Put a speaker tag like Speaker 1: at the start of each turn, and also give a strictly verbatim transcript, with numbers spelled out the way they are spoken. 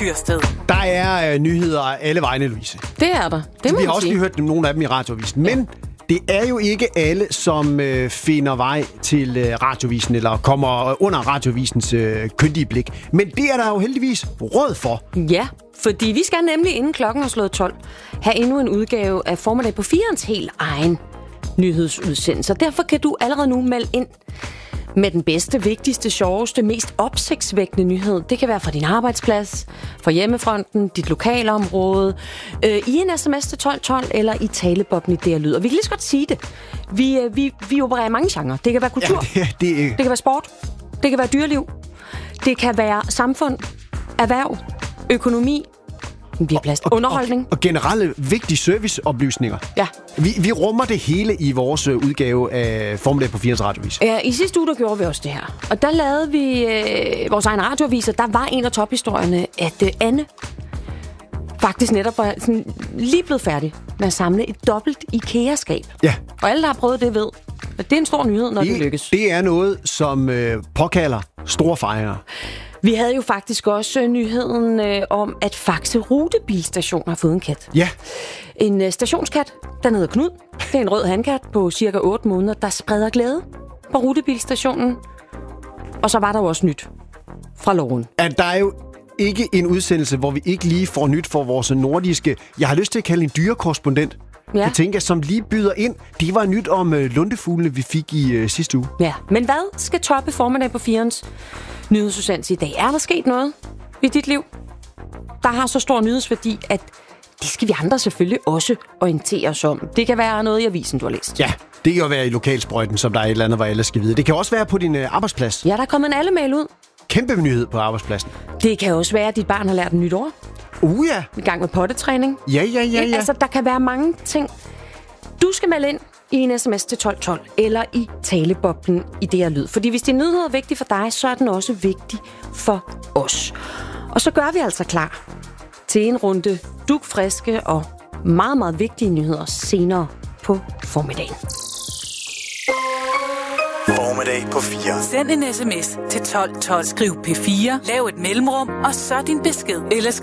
Speaker 1: Tyrsted.
Speaker 2: Der er øh, nyheder alle vegne, Louise.
Speaker 3: Det er der. Det må
Speaker 2: Vi har
Speaker 3: man
Speaker 2: også
Speaker 3: sige.
Speaker 2: lige hørt nogle af dem i Radioavisen. Men ja. det er jo ikke alle, som øh, finder vej til øh, Radioavisen, eller kommer under Radioavisens øh, kyndige blik. Men det er der jo heldigvis råd for.
Speaker 3: Ja, fordi vi skal nemlig inden klokken er slået tolv have endnu en udgave af Formiddag på firens helt egen nyhedsudsendelse. Derfor kan du allerede nu melde ind med den bedste, vigtigste, sjoveste, mest opsigtsvækkende nyhed. Det kan være fra din arbejdsplads, fra hjemmefronten, dit lokalområde, øh, i en sms til tolv tolv eller i talebobben i D R Lyd. Og vi kan lige så godt sige det. Vi, øh, vi, vi opererer i mange genrer. Det kan være kultur,
Speaker 2: Ja, det, det,
Speaker 3: det kan være sport, det kan være dyreliv, det kan være samfund, erhverv, økonomi, vi har plads til underholdning.
Speaker 2: Og, og generelle vigtige serviceoplysninger.
Speaker 3: Ja.
Speaker 2: Vi, vi rummer det hele i vores øh, udgave af Formiddag på firens Radioavis.
Speaker 3: Ja, i sidste uge der gjorde vi også det her. Og der lavede vi øh, vores egen radioaviser. Der var en af tophistorierne, at øh, Anne faktisk netop var sådan, lige blevet færdig med at samle et dobbelt IKEA-skab.
Speaker 2: Ja.
Speaker 3: Og alle, der har prøvet det, ved, at det er en stor nyhed, når det, det lykkes.
Speaker 2: Det er noget, som øh, påkalder store fejre.
Speaker 3: Vi havde jo faktisk også øh, nyheden øh, om, at Faxe Rutebilstation har fået en kat.
Speaker 2: Ja.
Speaker 3: En øh, stationskat, der hedder Knud. Det er en rød handkat på cirka otte måneder, der spreder glæde på rutebilstationen. Og så var der jo også nyt fra loven.
Speaker 2: At der er jo ikke en udsendelse, hvor vi ikke lige får nyt for vores nordiske, jeg har lyst til at kalde en dyrekorrespondent,
Speaker 3: Ja.
Speaker 2: jeg tænker, som lige byder ind. Det var nyt om øh, lundefuglene, vi fik i øh, sidste uge.
Speaker 3: Ja, men hvad skal toppe Formiddag på firens nyhedsudsendelse i dag? Er der sket noget i dit liv, der har så stor nyhedsværdi, at det skal vi andre selvfølgelig også orientere os om? Det kan være noget i avisen, du har læst.
Speaker 2: Ja, det kan jo være i lokalsprøjten, som der er et eller andet, hvor alle skal vide. Det kan også være på din øh, arbejdsplads.
Speaker 3: Ja, der er kommet en alle-mail ud.
Speaker 2: Kæmpe nyhed på arbejdspladsen.
Speaker 3: Det kan også være, at dit barn har lært en nyt ord.
Speaker 2: Uh ja.
Speaker 3: I gang med pottetræning.
Speaker 2: Ja, ja, ja, ja.
Speaker 3: Altså, der kan være mange ting. Du skal melde ind i en sms til tolv tolv eller i taleboblen i D R Lyd. Fordi hvis din nyhed er vigtig for dig, så er den også vigtig for os. Og så gør vi altså klar til en runde dugfriske og meget, meget vigtige nyheder senere på formiddagen.
Speaker 4: Formiddag på fire.
Speaker 1: Send en sms til tolv tolv. Skriv P fire, lav et mellemrum, og så din besked. Eller skriv